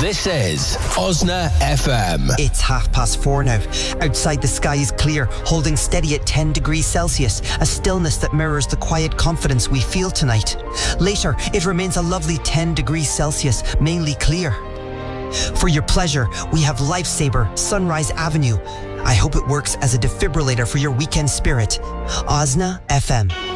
This is Osna FM. It's 4:30 now. Outside the sky is clear, holding steady at 10 degrees Celsius, a stillness that mirrors the quiet confidence we feel tonight. Later, it remains a lovely 10 degrees Celsius, mainly clear. For your pleasure, we have Lifesaver, Sunrise Avenue. I hope it works as a defibrillator for your weekend spirit. Osna FM.